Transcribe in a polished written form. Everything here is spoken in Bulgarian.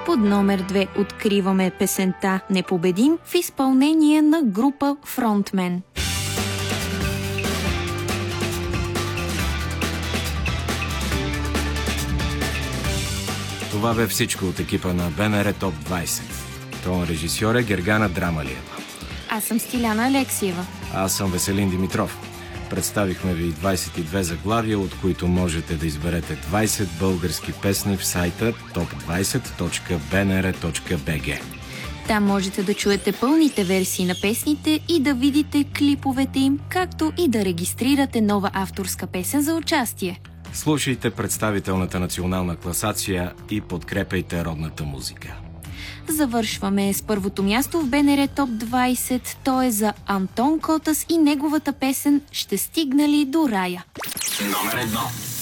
Под номер 2 откриваме песента "Непобедим" в изпълнение на група Frontman. Това бе всичко от екипа на БНР Топ 20. Тон режисьор е Гергана Драмалиева. Аз съм Стиляна Алексиева. Аз съм Веселин Димитров. Представихме ви 22 заглавия, от които можете да изберете 20 български песни в сайта top20.bnr.bg. Там можете да чуете пълните версии на песните и да видите клиповете им, както и да регистрирате нова авторска песен за участие. Слушайте представителната национална класация и подкрепяйте родната музика. Завършваме с първото място в БНР Топ 20. То е за Антон Котас и неговата песен "Ще стигна ли до рая". Номер 1.